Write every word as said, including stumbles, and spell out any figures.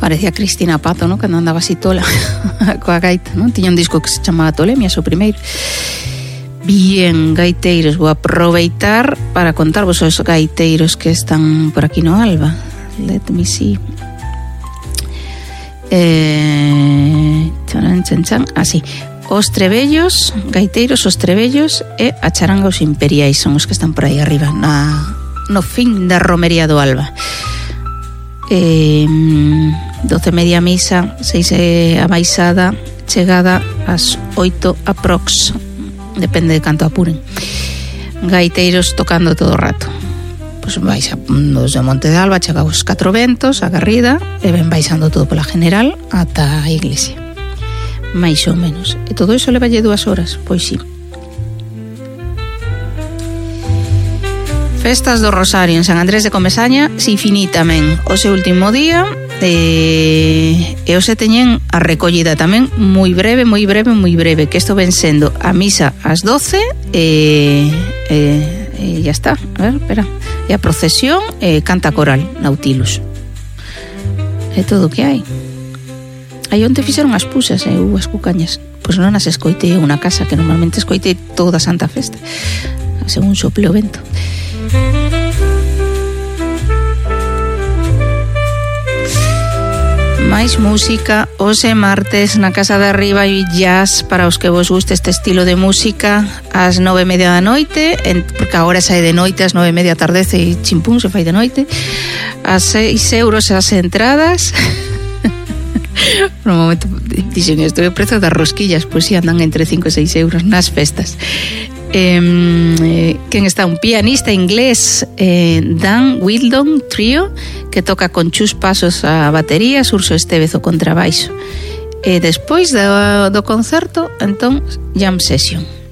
Parecía Cristina Pato, ¿no? Cando andaba así tola coa gaita, non? Tiña un disco que se chamaba Tolemias, o primeiro. Bien, gaiteiros, vou aproveitar para contarvos os gaiteiros que están por aquí no Alba. Let me see. Eh, chan, chan, chan. Así. Os trebellos, gaiteiros, os trebellos e a charanga os imperiais son os que están por aí arriba na, no fin da romería do Alba. Eh, doce media misa, seis a baixada, chegada ás oito aprox, depende de canto apuren. Gaiteiros tocando todo o rato. Pois baixa nos de Monte de Alba, chega aos catro ventos, a Garrida, e ven baixando todo pola general ata a iglesia. Mais ou menos. E todo iso levalle dúas horas, pois sí. Festas do Rosario en San Andrés de Comesaña, si fini tamén o seu último día, e, e os teñen a recollida tamén moi breve, moi breve, moi breve, que isto ven sendo a misa ás doce e, e, e ya está. A ver, espera. E a procesión e canta coral, Nautilus. É todo o que hai. Aí onde fixeron as pusas e uh, as cucañas. Pois non as escoitei unha casa que normalmente escoitei toda a Santa Festa, según sople o vento. máis música. Hoxe martes na Casa de Arriba e jazz para os que vos guste este estilo de música ás nove e media da noite, en, porque agora sae de noite, ás nove e media tardece e chimpún se fai de noite, a seis euros as entradas. No momento dixen isto, o prezo das rosquillas, pois si andan entre cinco e seis euros nas festas. Eh, quen está un pianista inglés, eh, Dan Wildon Trio, que toca con Chus Pasos a batería, Surso Estevez o contrabaixo. E despois do, do concerto, entón, jam session.